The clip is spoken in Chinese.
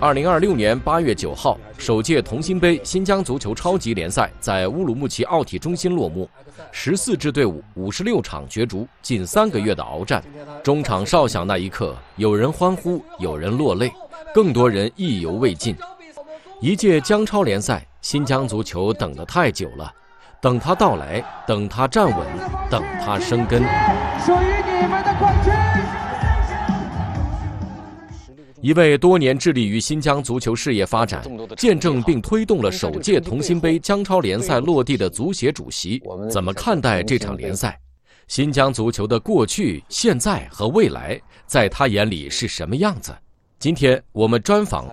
2026年8月9号，首届同心杯新疆足球超级联赛在乌鲁木齐奥体中心落幕。14支队伍56场角逐，近3个月的鏖战。中场哨响那一刻，有人欢呼，有人落泪，更多人意犹未尽。一届疆超联赛，新疆足球等得太久了，等它到来，等它站稳，等它生根。 属于你们的冠军！ 一位多年致力于新疆足球事业发展，见证并推动了首届同心杯疆超联赛落地的足协主席，怎么看待这场联赛？新疆足球的过去、现在和未来，在他眼里是什么样子？今天我们专访